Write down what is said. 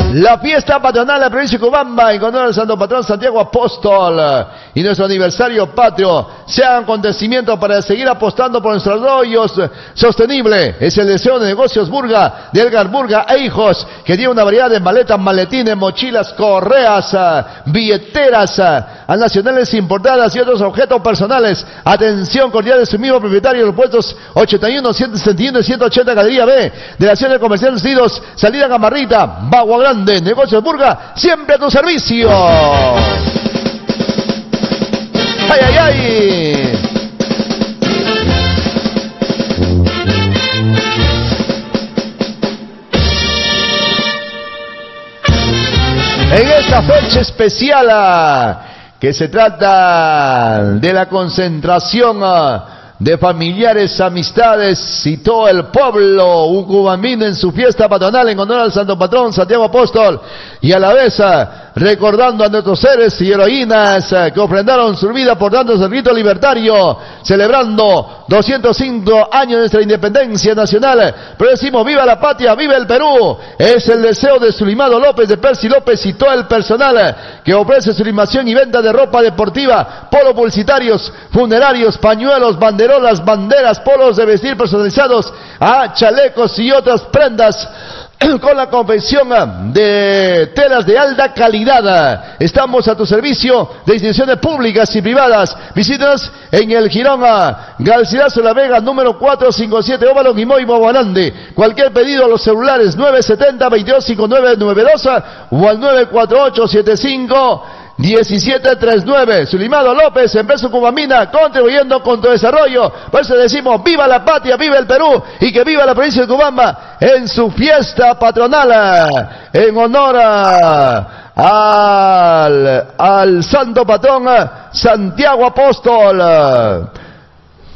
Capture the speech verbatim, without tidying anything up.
La fiesta patronal de la provincia de Cobamba en honor al santo patrón Santiago Apóstol y nuestro aniversario patrio sean acontecimientos para seguir apostando por nuestros desarrollo sostenible. Es el deseo de Negocios Burga, de Edgar Burga e Hijos, que tiene una variedad de maletas, maletines, mochilas, correas, billeteras nacionales importadas y otros objetos personales. Atención cordial de su mismo propietario de los puestos ochenta y uno, ciento sesenta y uno y ciento ochenta Galería B de la Acción de Comerciales Unidos, salida Gamarrita, Bagua Grande, Negocios Burga, siempre a tu servicio. ¡Ay, ay, ay! En esta fecha especial que se trata de la concentración de familiares, amistades y todo el pueblo ucubambino en su fiesta patronal en honor al santo patrón Santiago Apóstol, y a la vez recordando a nuestros héroes y heroínas que ofrendaron su vida por darnos el grito libertario, celebrando doscientos cinco años de nuestra independencia nacional. Pero decimos viva la patria, viva el Perú. Es el deseo de Sulimado López, de Percy López y todo el personal que ofrece sublimación y venta de ropa deportiva, polos publicitarios, funerarios, pañuelos, banderolas, banderas, polos de vestir personalizados, a chalecos y otras prendas con la confección de telas de alta calidad. Estamos a tu servicio de instituciones públicas y privadas. Visítanos en el Girón Garcilaso La Vega, número cuatrocientos cincuenta y siete, Óvalo, Guimoy, Bobanande. Cualquier pedido a los celulares nueve setenta, veintidós cincuenta y nueve noventa y dos o al nueve cuatro ocho setenta y cinco diecisiete treinta y nueve. Sulimado López, empresa cubamina, contribuyendo con tu desarrollo. Por eso decimos viva la patria, viva el Perú, y que viva la provincia de Cobamba en su fiesta patronal en honor a, al, al santo patrón Santiago Apóstol.